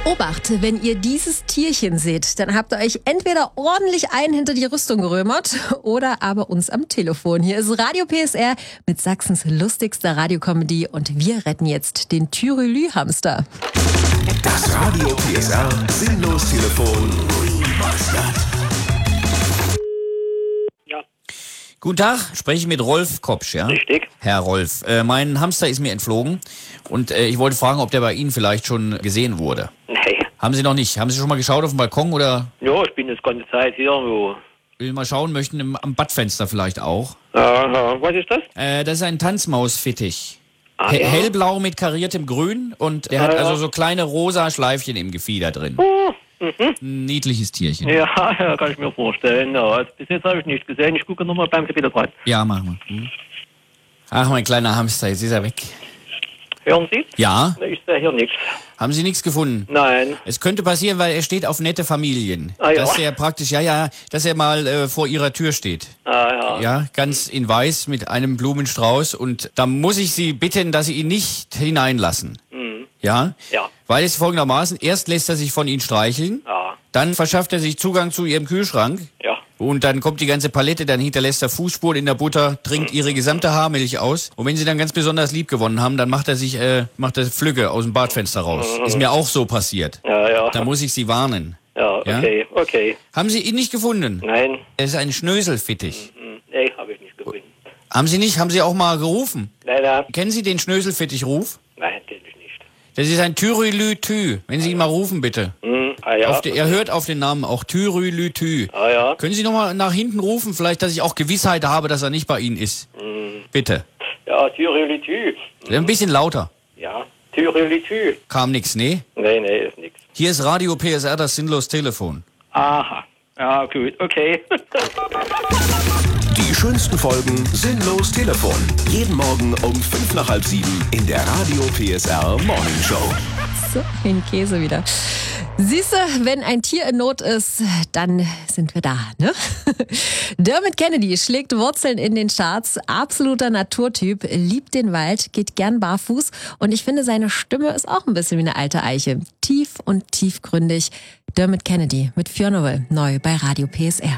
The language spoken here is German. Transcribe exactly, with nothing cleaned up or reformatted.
Obacht, wenn ihr dieses Tierchen seht, dann habt ihr euch entweder ordentlich einen hinter die Rüstung gerömert oder aber uns am Telefon. Hier ist Radio P S R mit Sachsens lustigster Radiokomödie und wir retten jetzt den Thürülü-Hamster. Das Radio P S R Sinnlos-Telefon. Ja. Guten Tag, spreche ich mit Rolf Kopsch, ja? Richtig. Herr Rolf, äh, mein Hamster ist mir entflogen und äh, ich wollte fragen, ob der bei Ihnen vielleicht schon gesehen wurde. Nee. Haben Sie noch nicht? Haben Sie schon mal geschaut auf dem Balkon oder? Ja, ich bin jetzt ganze Zeit hier. Wo. Will Sie mal schauen möchten, im, am Badfenster vielleicht auch? Aha, was ist das? Äh, das ist ein Tanzmausfittich. Ah, He- ja. Hellblau mit kariertem Grün und der Ah, hat ja. also so kleine rosa Schleifchen im Gefieder drin. Oh, mhm. Ein niedliches Tierchen. Ja, ja, kann ich mir vorstellen. Ja, also bis jetzt habe ich nicht gesehen. Ich gucke nochmal beim Kapitel rein. Ja, machen wir. Hm. Ach, mein kleiner Hamster, jetzt ist er weg. Hören Sie? Ja? Nee, ich sehe hier nichts. Haben Sie nichts gefunden? Nein. Es könnte passieren, weil er steht auf nette Familien. Ah, ja. Dass er praktisch, ja, ja, dass er mal äh, vor ihrer Tür steht. Ah, ja. Ja, ganz in weiß mit einem Blumenstrauß. Und da muss ich Sie bitten, dass Sie ihn nicht hineinlassen. Mhm. Ja? Ja. Weil es folgendermaßen, erst lässt er sich von Ihnen streicheln, Ja. dann verschafft er sich Zugang zu Ihrem Kühlschrank. Ja. Und dann kommt die ganze Palette, dann hinterlässt er Fußspuren in der Butter, trinkt ihre gesamte Haarmilch aus. Und wenn sie dann ganz besonders lieb gewonnen haben, dann macht er sich, äh, macht er Flügge aus dem Badfenster raus. Ist mir auch so passiert. Ja, ja. Da muss ich Sie warnen. Ja, Ja? okay, okay. Haben Sie ihn nicht gefunden? Nein. Es ist ein Schnöselfittich. Mhm. Nee, habe ich nicht gefunden. Haben Sie nicht, haben Sie auch mal gerufen? Nein, nein. Kennen Sie den Schnöselfittichruf? Nein, den ich nicht. Das ist ein Thürülü-Tü. Wenn Sie ihn mal rufen, bitte. Mhm. Ah, ja. Auf de, er hört auf den Namen auch Thürülü-Tü. Ah, ja. Können Sie noch mal nach hinten rufen, vielleicht, dass ich auch Gewissheit habe, dass er nicht bei Ihnen ist? Mhm. Bitte. Ja, Thürülitü. Ein bisschen lauter. Ja, Thürülitü. Kam nix, nee? Nee, nee, ist nix. Hier ist Radio P S R, das sinnlos Telefon. Aha. Ja, gut, okay. Die schönsten Folgen Sinnlos Telefon. Jeden Morgen um fünf nach halb sieben in der Radio P S R Morning Show. So ein Käse wieder. Siehste, wenn ein Tier in Not ist, dann sind wir da, ne? Dermot Kennedy schlägt Wurzeln in den Charts, absoluter Naturtyp, liebt den Wald, geht gern barfuß und ich finde, seine Stimme ist auch ein bisschen wie eine alte Eiche. Tief und tiefgründig. Dermot Kennedy mit Funeral, neu bei Radio P S R.